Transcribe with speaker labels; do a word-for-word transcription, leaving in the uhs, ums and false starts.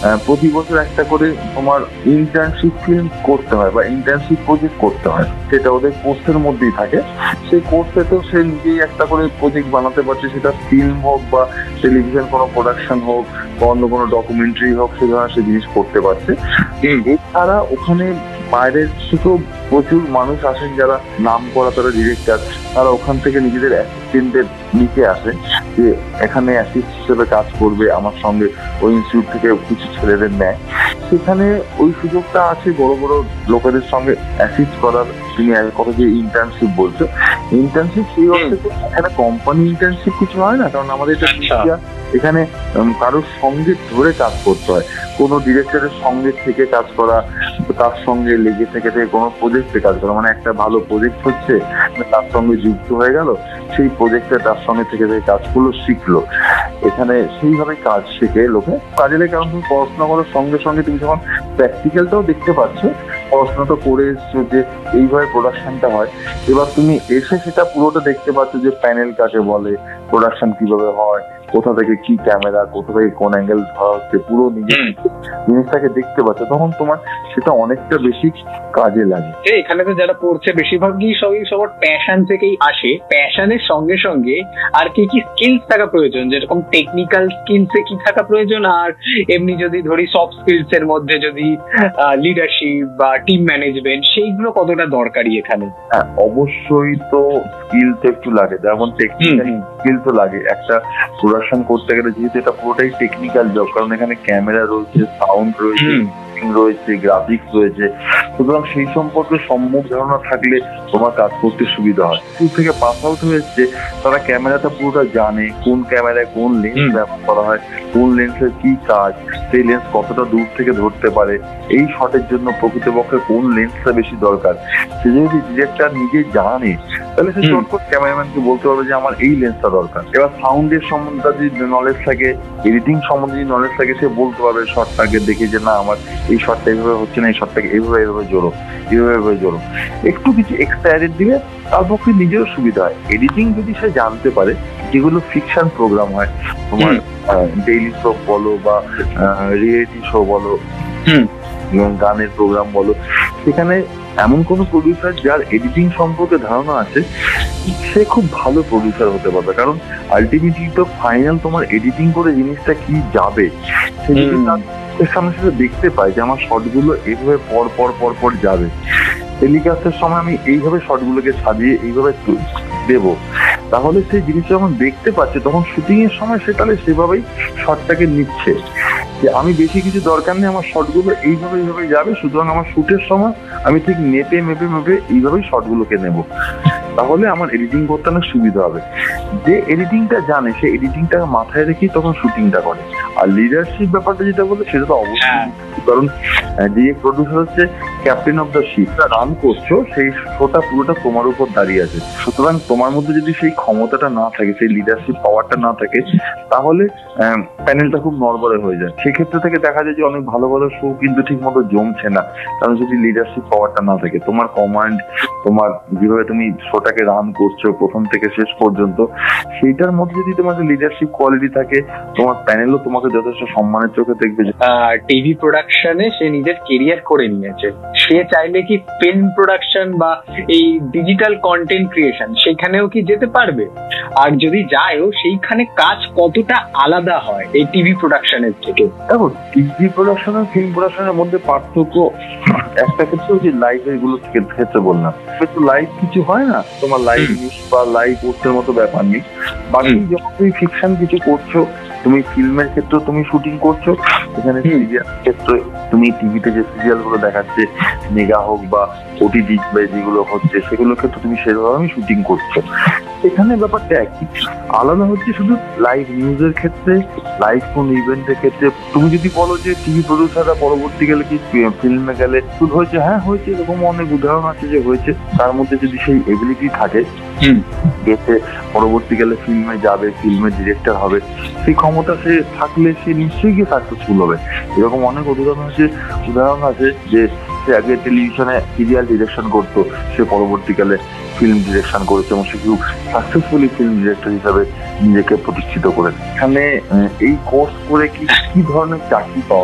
Speaker 1: প্রতি বছর একটা করে তোমার ইন্টার্নশিপ ফিল্ম করতে হয় বা ইন্টার্নশিপ প্রজেক্ট করতে হয়, সেটা ওদের কোর্সের মধ্যেই থাকে। সেই কোর্সে তো সে নিজেই একটা করে প্রজেক্ট বানাতে পারছে, সেটা ফিল্ম হোক বা টেলিভিশন কোনো প্রোডাকশন হোক বা অন্য কোনো ডকুমেন্টারি হোক, সে ধরনের সে জিনিস করতে পারছে। এছাড়া ওখানে বাইরের থেকেও প্রচুর মানুষ আসেন যারা নাম করা তারা ডিরেক্টর, তারা ওখান থেকে নিজেদের অ্যাসিস্ট্যান্টদের নিতে আসে যে এখানে অ্যাসিস্ট হিসেবে কাজ করবে আমার সঙ্গে, ওই ইনস্টিটিউট থেকে কিছু ছেলেদের নেয়। সেখানে ওই সুযোগটা আছে বড় বড় লোকেদের সঙ্গে অ্যাসিস্ট করার। তুমি এক কথা যে ইন্টার্নশিপ বলছো, ইন্টার্নশিপ সেই অর্থে এখানে কোম্পানি ইন্টার্নশিপ কিছু হয় না, কারণ আমাদের এটা এখানে কারোর সঙ্গে ধরে কাজ করতে হয়, কোনো ডিরেক্টরের সঙ্গে থেকে কাজ করা, তার সঙ্গে লেগে থেকে থেকে কোনো প্রজেক্টে কাজ করা, মানে একটা ভালো প্রজেক্ট হচ্ছে তার সঙ্গে যুক্ত হয়ে গেল, সেই প্রজেক্টে তার সঙ্গে থেকে থেকে কাজ করলো, শিখলো। এখানে সেইভাবে কাজ শেখে লোকে কাজে লেগে। কারণ তুমি পড়াশোনা করার সঙ্গে সঙ্গে তুমি যখন প্র্যাকটিক্যালটাও দেখতে পাচ্ছ, পড়াশোনা তো করে এসছো যে এইভাবে প্রোডাকশনটা হয়, এবার তুমি এসে সেটা পুরোটা দেখতে পাচ্ছ যে প্যানেল কাকে বলে, প্রোডাকশন কিভাবে হয়, কোথা থেকে কি ক্যামেরা, কোথা থেকে কোন অ্যাঙ্গেল ধরা হচ্ছে, পুরো নিজের জিনিসটাকে দেখতে পাচ্ছ, তখন তোমার সেটা অনেকটা বেশি কাজে লাগে।
Speaker 2: এখানে তো যারা পড়ছে বেশিরভাগই সবই সবার প্যাশন থেকেই আসে। প্যাশনের সঙ্গে সঙ্গে আর কি কি স্কিলস থাকা প্রয়োজন, যেরকম টেকনিক্যাল স্কিলসে কি থাকা প্রয়োজন, আর এমনি যদি ধরি সফট স্কিলস এর মধ্যে যদি লিডারশিপ বা টিম ম্যানেজমেন্ট, সেইগুলো কতটা দরকারি এখানে?
Speaker 1: হ্যাঁ, অবশ্যই তো স্কিল তো একটু লাগে, যেমন টেকনিক্যাল স্কিল তো লাগে। একটা প্রোডাকশন করতে গেলে যেহেতু এটা পুরোটাই টেকনিক্যাল জব, কারণ এখানে ক্যামেরা রয়েছে, সাউন্ড রয়েছে, রয়েছে, গ্রাফিক্স রয়েছে, সুতরাং সেই সম্পর্কে সম্যক ধারণা থাকলে তোমার কাজ করতে সুবিধা হয়। স্কুল থেকে পাস আউট হয়েছে তারা ক্যামেরাটা পুরোটা জানে, কোন ক্যামেরায় কোন লেন্স ব্যবহার করা হয়, কোন লেন্সের কি কাজ, সেই লেন্স কতটা দূর থেকে ধরতে পারে, এই শটের জন্য প্রকৃতপক্ষে কোন লেন্সটা বেশি দরকার, সে যদি ডিরেক্টর নিজে জানে তাহলে সে চটপট ক্যামেরাম্যানকে বলতে পারবে যে আমার এই লেন্সটা দরকার। এবার সাউন্ডের সম্বন্ধে যদি নলেজ থাকে, এডিটিং সম্বন্ধে যদি নলেজ থাকে, সে বলতে পারবে শটটাকে দেখে যে না আমার এই শটটা এইভাবে হচ্ছে না, এই শটটাকে এইভাবে এইভাবে জোরো, এইভাবে এইভাবে জোরো। একটু কিছু এক্সট্রা এডিট দিলে তার পক্ষে নিজেরও সুবিধা হয়। এডিটিং যদি সে জানতে পারে, যেগুলো ফিকশন প্রোগ্রাম হয়, তোমার ডেইলি শো বলো বা রিয়েলিটি শো বলো, গানের প্রোগ্রাম বলো, সেখানে এমন কোন প্রডিউসার যার এডিটিং সম্পর্কে ধারণা আছে, সে খুব ভালো প্রডিউসার হতে পারবে। কারণ আলটিমেটলি তো ফাইনাল তোমার এডিটিং করে জিনিসটা কি যাবে, সেদিকে তার সামনে সাথে দেখতে পাই যে আমার শটগুলো এইভাবে পর পর পর পর যাবে, টেলিকাস্টের সময় আমি এইভাবে শটগুলোকে সাজিয়ে এইভাবে দেবো, তাহলে সেই জিনিসটা যখন দেখতে পাচ্ছে তখন শুটিং এর সময় সে তাহলে সেভাবেই শটটাকে নিচ্ছে যে আমি বেশি কিছু দরকার নেই, আমার শটগুলো এইভাবে এইভাবে যাবে, সুতরাং আমার শুটের সময় আমি ঠিক মেপে মেপে মেপে এইভাবেই শটগুলোকে নেব, তাহলে আমার এডিটিং করতে অনেক সুবিধা হবে। যে এডিটিংটা জানে সে এডিটিংটা মাথায় রেখেই তখন শুটিংটা করে। আর লিডারশিপ ব্যাপারটা যেটা বলতে সেটা তো অবশ্যই, কারণ যে প্রডিউসার হচ্ছে captain of the ship, run করছো সেই শোটা পুরোটা তোমার উপর দাঁড়িয়ে আছে, সুতরাং তোমার মধ্যে যদি সেই ক্ষমতাটা না থাকে, সেই লিডারশিপ পাওয়ারটা না থাকে, তাহলে প্যানেলটা খুব নড়বড়ে হয়ে যায়। সেক্ষেত্রে থেকে দেখা যায় যে অনেক ভালো ভালো শো কিন্তু ঠিক মতো জমছে না, কারণ যদি লিডারশিপ পাওয়ারটা না থাকে, তোমার কমান্ড, তোমার যেভাবে তুমি শোটাকে রান করছো প্রথম থেকে শেষ পর্যন্ত, সেইটার মধ্যে যদি তোমার লিডারশিপ কোয়ালিটি থাকে, তোমার প্যানেলও তোমাকে যথেষ্ট সম্মানের চোখে দেখবে।
Speaker 2: টিভি প্রোডাকশনে সে নিজের কেরিয়ার করে নিয়েছে, সে চাইলে কি ফিল্ম প্রোডাকশন বা এই ডিজিটাল কন্টেন্ট ক্রিয়েশন সেখানেও কি যেতে পারবে? আর যদি যায়ও, সেইখানে কাজ কতটা আলাদা হয় এই টিভি প্রোডাকশনের থেকে?
Speaker 1: দেখো, টিভি প্রোডাকশন আর ফিল্ম প্রোডাকশনের মধ্যে পার্থক্য একটা ক্ষেত্রে যে লাইভ এগুলো ক্ষেত্রে বললাম, কিন্তু লাইভ কিছু হয় না, তোমার লাইভ নিউজ বা লাইভ পোস্টের মতো ব্যাপার নেই। বাকি যখন তুমি ফিকশন কিছু করছো, তুমি ফিল্মের ক্ষেত্রে তুমি শুটিং করছো, এখানে সিরিয়াল ক্ষেত্রে তুমি টিভিতে যে সিরিয়াল গুলো দেখাচ্ছে, মেগা হোক বা ওটিটি যেগুলো হচ্ছে, সেগুলোর ক্ষেত্রে তুমি সেভাবেই শুটিং করছো। এখানে ব্যাপারটা একই, আলাদা হচ্ছে শুধু লাইভ নিউজের ক্ষেত্রে, লাইভ কোন ইভেন্টের ক্ষেত্রে। তুমি যদি বলো যে টিভি প্রডিউসাররা পরবর্তীকালে কি ফিল্মে গেলে শুধু হয়েছে, হ্যাঁ হয়েছে, এরকম অনেক উদাহরণ আছে যে হয়েছে, তার মধ্যে যদি সেই এবিলিটি থাকে গেছে পরবর্তীকালে ফিল্মে যাবে, ফিল্মের ডিরেক্টর হবে, সেই ক্ষমতা সে থাকলে সে নিশ্চয়ই গিয়ে সাকসেসফুল হবে। এরকম অনেক উদাহরণ আছে উদাহরণ আছে যে সে আগে টেলিভিশনে সিরিয়াল ডিরেকশন করতো, সে পরবর্তীকালে ফিল্ম ডিরেকশন করেছে এবং সে খুব সাকসেসফুলি ফিল্ম ডিরেক্টর হিসাবে নিজেকে প্রতিষ্ঠিত করেছে। এখানে এই কোর্স করে কি কি ধরনের চাকরি পাওয়া